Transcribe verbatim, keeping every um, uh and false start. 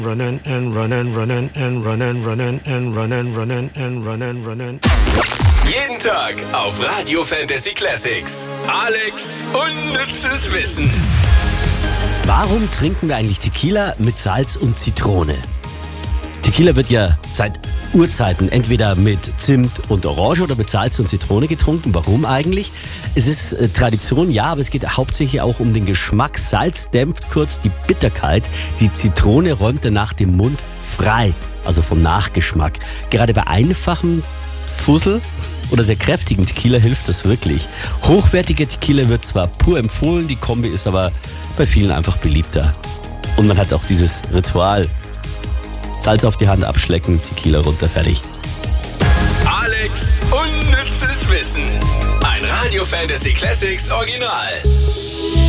Running and running, running and running, running and running, running and running, running. Jeden Tag auf Radio Fantasy Classics. Alex unnützes Wissen. Warum trinken wir eigentlich Tequila mit Salz und Zitrone? Tequila wird ja seit Urzeiten entweder mit Zimt und Orange oder mit Salz und Zitrone getrunken. Warum eigentlich? Es ist äh, Tradition, ja, aber es geht hauptsächlich auch um den Geschmack. Salz dämpft kurz die Bitterkeit. Die Zitrone räumt danach den Mund frei, also vom Nachgeschmack. Gerade bei einfachem Fussel oder sehr kräftigen Tequila hilft das wirklich. Hochwertiger Tequila wird zwar pur empfohlen, die Kombi ist aber bei vielen einfach beliebter. Und man hat auch dieses Ritual. Salz auf die Hand abschlecken, Tequila runter, fertig. Alex unnützes Wissen. Ein Radio Fantasy Classics Original.